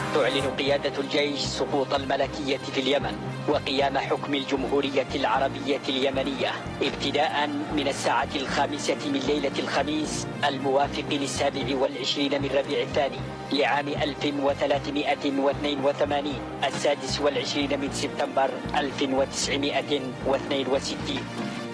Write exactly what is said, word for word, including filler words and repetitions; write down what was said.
تعلن قيادة الجيش سقوط الملكية في اليمن وقيام حكم الجمهورية العربية اليمنية ابتداء من الساعة الخامسة من ليلة الخميس الموافق للسابع والعشرين من ربيع الثاني لعام ألف وثلاثمائة واثنين وثمانين السادس والعشرين من سبتمبر ألف وتسعمائة واثنين وستين.